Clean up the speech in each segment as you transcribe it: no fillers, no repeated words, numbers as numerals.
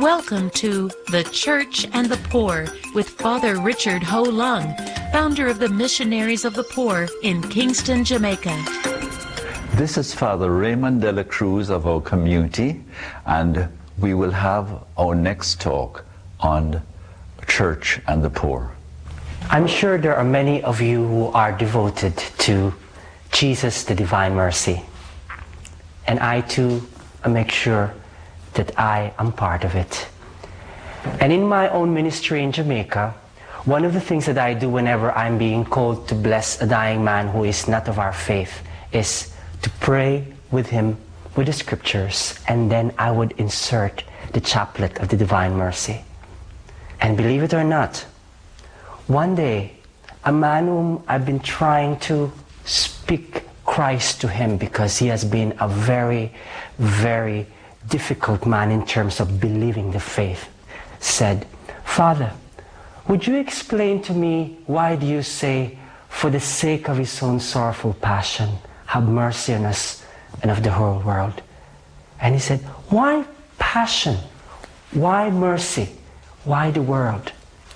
Welcome to The Church and the Poor with Father Richard Ho Lung, founder of the Missionaries of the Poor in Kingston, Jamaica. This is Father Raymond de la Cruz of our community, and we will have our next talk on Church and the Poor. I'm sure there are many of you who are devoted to Jesus, the Divine Mercy. And I too make sure that I am part of it. And in my own ministry in Jamaica, one of the things that I do whenever I'm being called to bless a dying man who is not of our faith is to pray with him with the scriptures, and then I would insert the chaplet of the Divine Mercy. And believe it or not, one day, a man whom I've been trying to speak Christ to him because he has been a very, very difficult man in terms of believing the faith, said, "Father, would you explain to me why do you say, for the sake of his own sorrowful passion, have mercy on us and of the whole world?" And he said, "Why passion? Why mercy? Why the world?"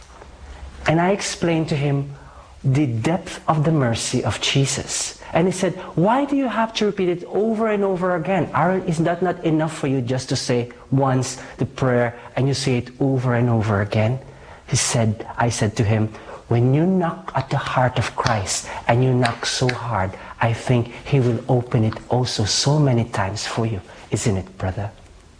And I explained to him the depth of the mercy of Jesus. And he said, "Why do you have to repeat it over and over again? Is that not enough for you just to say once the prayer and you say it over and over again?" I said to him, when you knock at the heart of Christ and you knock so hard, I think he will open it also so many times for you. Isn't it, brother?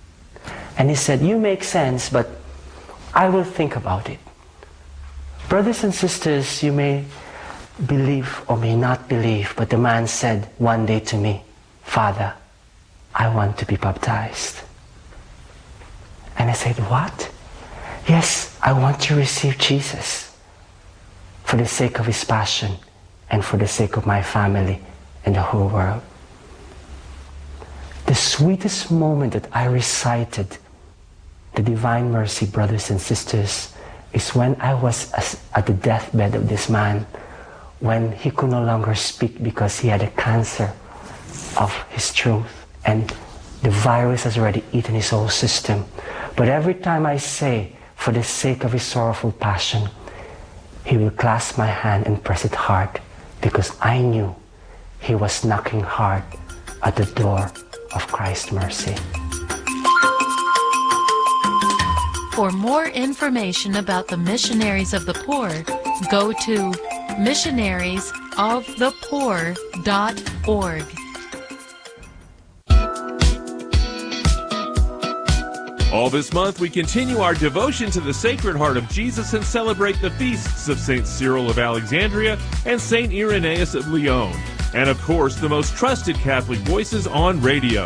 And he said, "You make sense, but I will think about it." Brothers and sisters, you may believe or may not believe, but the man said one day to me, "Father, I want to be baptized." And I said, "What?" "Yes, I want to receive Jesus for the sake of his passion and for the sake of my family and the whole world." The sweetest moment that I recited the Divine Mercy, brothers and sisters, is when I was at the deathbed of this man, when he could no longer speak because he had a cancer of his throat and the virus has already eaten his whole system. But every time I say, for the sake of his sorrowful passion, he will clasp my hand and press it hard, because I knew he was knocking hard at the door of Christ's mercy. For more information about the Missionaries of the Poor, go to missionariesofthepoor.org. All this month, we continue our devotion to the Sacred Heart of Jesus and celebrate the feasts of St. Cyril of Alexandria and St. Irenaeus of Lyon. And of course, the most trusted Catholic voices on radio.